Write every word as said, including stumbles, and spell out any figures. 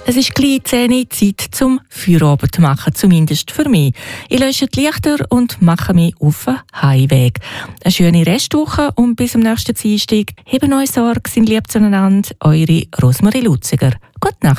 Es ist gleich zehn Uhr Zeit zum Feierabend zu machen, zumindest für mich. Ich lösche die Lichter und mache mich auf den Heimweg. Eine schöne Restwoche und bis zum nächsten Dienstag. Heben euch Sorge, sind lieb zueinander. Eure Rosmarie Lutziger. Gute Nacht.